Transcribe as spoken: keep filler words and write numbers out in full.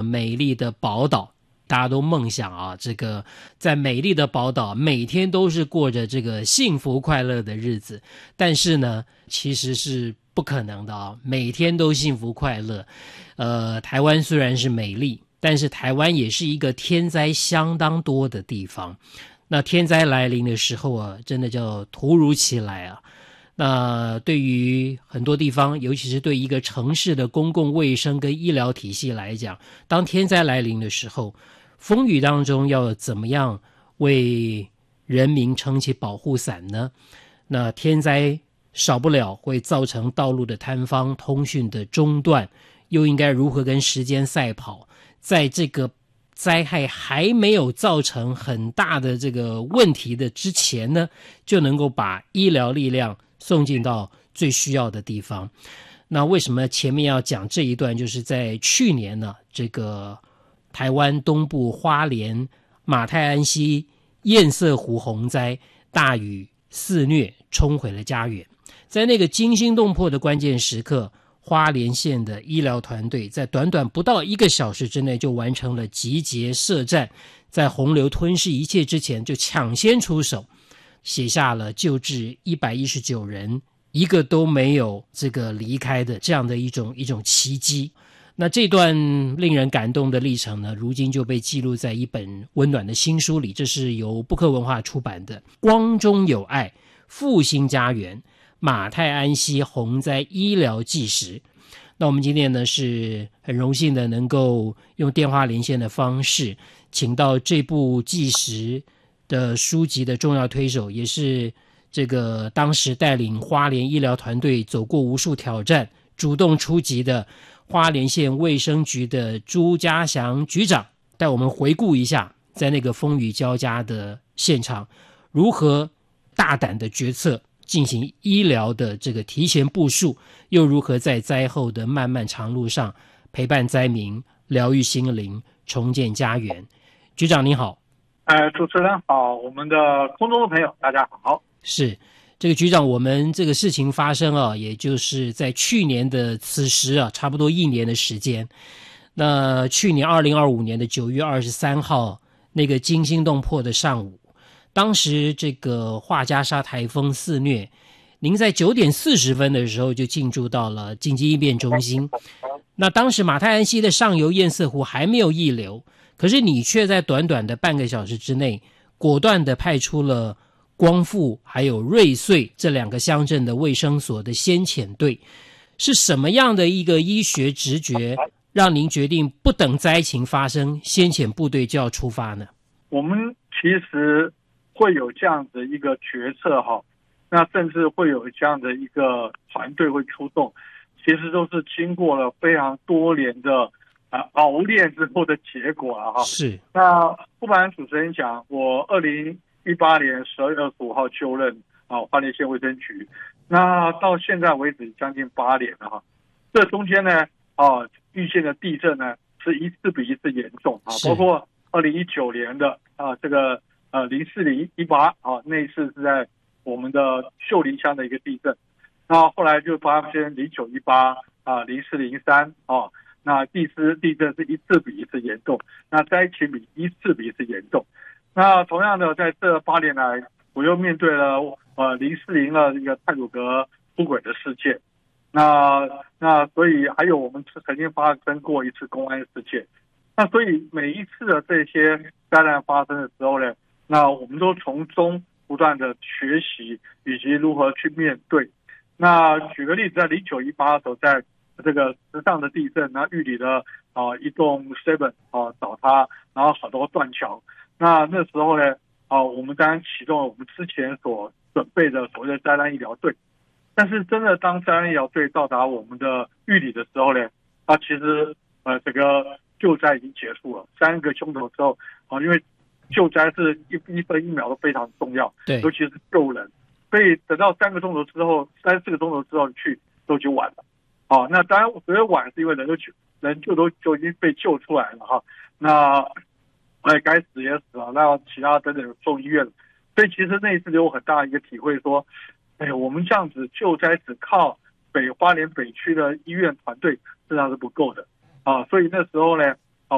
美丽的宝岛。大家都梦想啊，这个在美丽的宝岛每天都是过着这个幸福快乐的日子，但是呢其实是不可能的啊，每天都幸福快乐。呃，台湾虽然是美丽，但是台湾也是一个天灾相当多的地方。那天灾来临的时候啊，真的叫突如其来啊。那对于很多地方，尤其是对一个城市的公共卫生跟医疗体系来讲，当天灾来临的时候，风雨当中要怎么样为人民撑起保护伞呢？那天灾少不了会造成道路的坍方、通讯的中断，又应该如何跟时间赛跑？在这个灾害还没有造成很大的这个问题的之前呢，就能够把医疗力量送进到最需要的地方。那为什么前面要讲这一段？就是在去年呢，这个台湾东部花莲马太安溪堰塞湖洪灾，大雨肆虐，冲毁了家园。在那个惊心动魄的关键时刻，花莲县的医疗团队在短短不到一个小时之内就完成了集结设战，在洪流吞噬一切之前就抢先出手，写下了救治一百一十九人一个都没有这个离开的这样的一种一种奇迹。那这段令人感动的历程呢，如今就被记录在一本温暖的新书里，这是由布克文化出版的《光中有爱：复兴家园马太安溪洪灾医疗纪实》。那我们今天呢是很荣幸的能够用电话连线的方式，请到这部纪实的书籍的重要推手，也是这个当时带领花莲医疗团队走过无数挑战，主动出击的花莲县卫生局的朱家祥局长，带我们回顾一下在那个风雨交加的现场，如何大胆的决策进行医疗的这个提前部署，又如何在灾后的漫漫长路上陪伴灾民，疗愈心灵，重建家园。局长您好。 呃，主持人好，我们的空中的朋友大家好。 是这个局长，我们这个事情发生啊，也就是在去年的此时啊，差不多一年的时间。那去年二零二五年的九月二十三号，那个惊心动魄的上午，当时这个画家沙台风肆虐，您在九点四十分的时候就进驻到了紧急应变中心。那当时马太安溪的上游堰塞湖还没有溢流，可是你却在短短的半个小时之内，果断地派出了光复还有瑞穗这两个乡镇的卫生所的先遣队。是什么样的一个医学直觉让您决定不等灾情发生，先遣部队就要出发呢？ 我们其实会有这样的一个决策哈，那甚至会有这样的一个团队会出动，其实都是经过了非常多年的啊熬练之后的结果了哈。 是。 那不瞒主持人讲，我二零一八年十二月二十五号就任啊花莲县卫生局，那到现在为止将近八年了哈。这中间呢啊遇见的地震呢是一次比一次严重啊，包括二零一九年的啊这个呃零四零一八啊那一次是在我们的秀林乡的一个地震，那后来就发生零九一八啊零四零三啊，那第四地震是一次比一次严重，那灾情比一次比一次严重。那同样的，在这八年来，我又面对了呃零四零的一个太鲁阁出轨的事件，那那所以还有我们曾经发生过一次公安事件，那所以每一次的这些灾难发生的时候呢，那我们都从中不断的学习以及如何去面对。那举个例子，在零九一八的时候，在这个时上的地震，那玉里的啊、呃、一栋 seven 啊倒塌，然后好多断桥。那那时候呢，啊，我们当然启动了我们之前所准备的所谓的灾难医疗队，但是真的当灾难医疗队到达我们的玉里的时候呢，啊，其实呃这个救灾已经结束了，三个钟头之后，啊，因为救灾是一一分一秒都非常重要， 对， 尤其是救人，所以等到三个钟头之后，三四个钟头之后去都已经晚了，啊，那当然所谓晚是因为人都人就都就已经被救出来了哈，那。哎，该死也死了，那其他等等送医院了，所以其实那一次有很大一个体会，说，哎，我们这样子救灾只靠北花莲北区的医院团队，实际上是不够的啊。所以那时候呢，